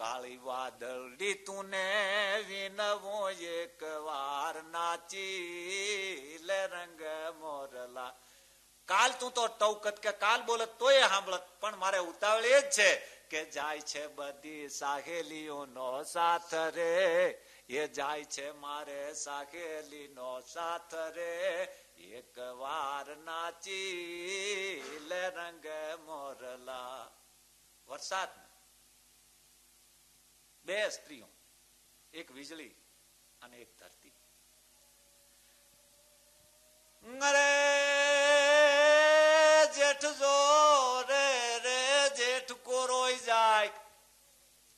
કાળી વાદળી તું ને વિનવો એક વાર નાચી લે રંગ મોરલા. કાલ તું તો ટવકત કે કાલ બોલત તોય સાંભળત, પણ મારે ઉતાવળ એ જ છે કે જાય છે બધી સાહેલીઓ નો સાથ રે, એ જાય છે મારે સાહેલી નો સાથ રે, એક વાર નાચી લે રંગ મોરલા. વરસાદ બે સ્ત્રીઓ, એક વીજળી અને એક ધરતી. અરે